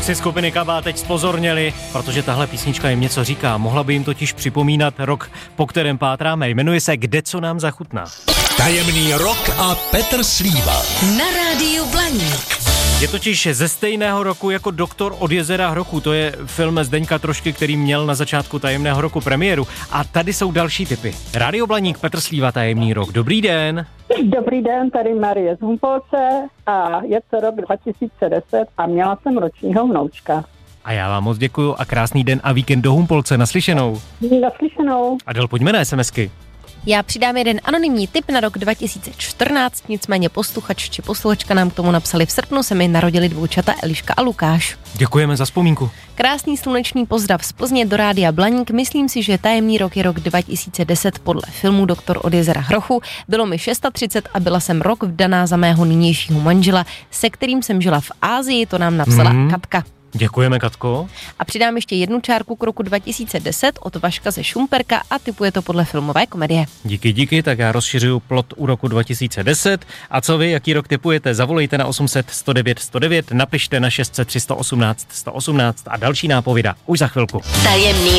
Fanoušci skupiny Kabát teď zpozorněli, protože tahle písnička jim něco říká. Mohla by jim totiž připomínat rok, po kterém pátráme. Jmenuje se Kde co nám zachutná. Tajemný rok a Petr Slíva. Na rádiu Blaník. Je totiž ze stejného roku jako Doktor od jezera Hrochů. To je film Zdeňka Trošky, který měl na začátku tajemného roku premiéru. A tady jsou další tipy. Rádio Blaník, Petr Slíva, Tajemný rok. Dobrý den. Dobrý den, tady Marie z Humpolce a je to rok 2010 a měla jsem ročního vnoučka. A já vám moc děkuju a krásný den a víkend do Humpolce. Naslyšenou. Naslyšenou. Adel, pojďme na SMSky. Já přidám jeden anonymní tip na rok 2014, nicméně posluchač či posluchačka nám k tomu napsali: v srpnu se mi narodili dvojčata Eliška a Lukáš. Děkujeme za vzpomínku. Krásný slunečný pozdrav z Plzně do Rádia Blaník. Myslím si, že tajemný rok je rok 2010 podle filmu Doktor od jezera Hrochu. Bylo mi 630 a byla jsem rok vdaná za mého nynějšího manžela, se kterým jsem žila v Ázii, to nám napsala Katka. Děkujeme, Katko. A přidám ještě jednu čárku k roku 2010 od Vaška ze Šumperka a tipuje to podle filmové komedie. Díky, tak já rozšiřuju plot u roku 2010. A co vy, jaký rok tipujete? Zavolejte na 800 109 109, napište na 600 318 118 a další nápověda už za chvilku. Tajemný